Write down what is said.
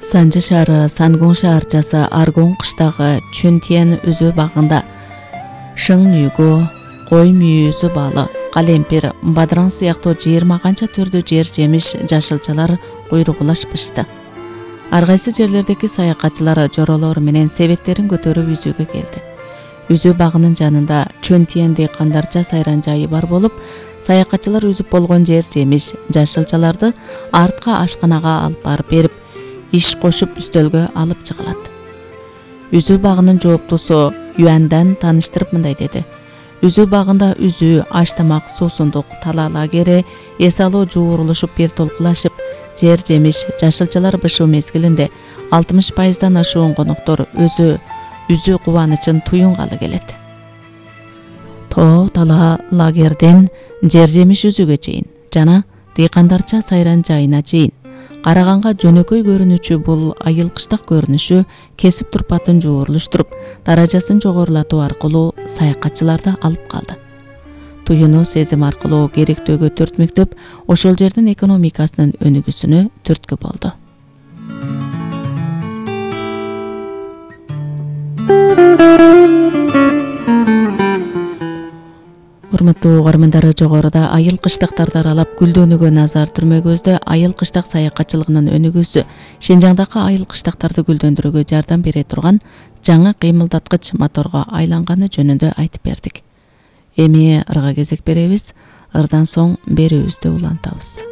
Санжы шары Сангун шаарчасы Аргон кыштагы Чөнтиен үзү багында шың нүйгө, кой мүйүзү балы, калемпир, бадыраң сыяктуу 20 канча түрдүү жер жемиш жашылчалар куйругулашпышты. Ар кайсы жерлердеги саякатчылар жоролор менен себеттерин көтөрүп үзүүгө келди. Үзүү багынын жанында Чөнтиен дыйкандарча сайран жайы бар болуп, саякатчылар үзүп болгон жер жемиш жашылчаларды артка ашканага алып барып берип, иш кошуп үстөлгө алып чыгылат. Үзүү багынын жооптусу Юандан тааныштырып мындай деди. Үзүү багында үзүү, аштамак, суусундук, тала лагери, эс алуу жуурулушуп бир толкулашып, жер жемиш жашылчалар бышуу мезгилинде 60%дан ашуун коноктор үзүү кубанычын туюнгалы келет. Тоо тала лагерден жер жемиш үзүүгө чейин жана дыйкандарча сайран жайына чейин караганга жөнөкөй көрүнүчү бул айыл кыштак көрүнүшү кесип турпатын жуурулуштуруп, даражасын жогорулатуу аркылуу саякатчыларды алып калды. Туюну сезим аркылуу керектөөгө түртмүктөп, ошол жердин экономикасынын өнүгүүсүнө түрткү болду. Урматтуу угармандар, жогоруда айыл кыштактарды аралап гүлдөнүүгө назар түрмөгөздө айыл кыштак саякатчылыгынын өнүгүүсү Шинжаңдагы айыл кыштактарды гүлдөндүрүүгө жардам бере турган жаңы кыймылдаткыч моторго айланганы жөнүндө айтып бердик. Эми ырга кезек беребиз. Ырдан соң берүүбүздү улантабыз.